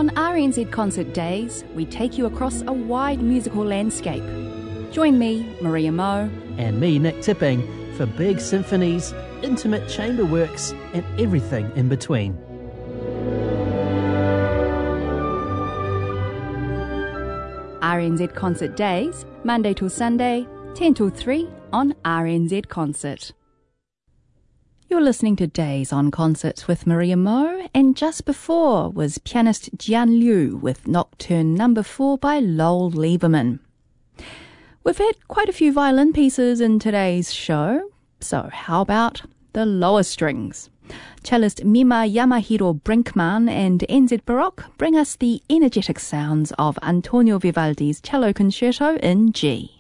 On RNZ Concert Days, we take you across a wide musical landscape. Join me, Maria Moe, and me, Nick Tipping, for big symphonies, intimate chamber works, and everything in between. RNZ Concert Days, Monday till Sunday, 10 till 3 on RNZ Concert. You're listening to Days on Concerts with Maria Moe, and just before was pianist Jian Liu with Nocturne No. 4 by Lowell Lieberman. We've had quite a few violin pieces in today's show, so how about the lower strings? Cellist Mima Yamahiro Brinkmann and NZ Baroque bring us the energetic sounds of Antonio Vivaldi's Cello Concerto in G.